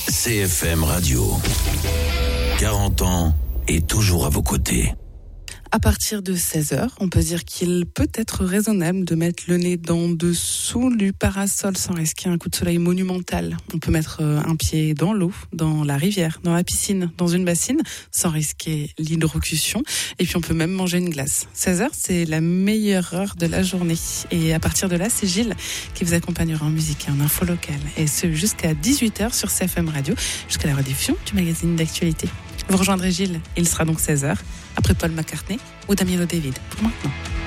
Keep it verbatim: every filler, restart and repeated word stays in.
C F M Radio. quarante ans et toujours à vos côtés. À partir de seize heures, on peut dire qu'il peut être raisonnable de mettre le nez dans dessous du parasol sans risquer un coup de soleil monumental. On peut mettre un pied dans l'eau, dans la rivière, dans la piscine, dans une bassine, sans risquer l'hydrocution. Et puis on peut même manger une glace. seize heures, c'est la meilleure heure de la journée. Et à partir de là, c'est Gilles qui vous accompagnera en musique et en info locale. Et ce, jusqu'à dix-huit heures sur C F M Radio, jusqu'à la rediffusion du magazine d'actualité. Vous rejoindrez Gilles, il sera donc seize heures, après Paul McCartney ou Damiano David. Pour maintenant.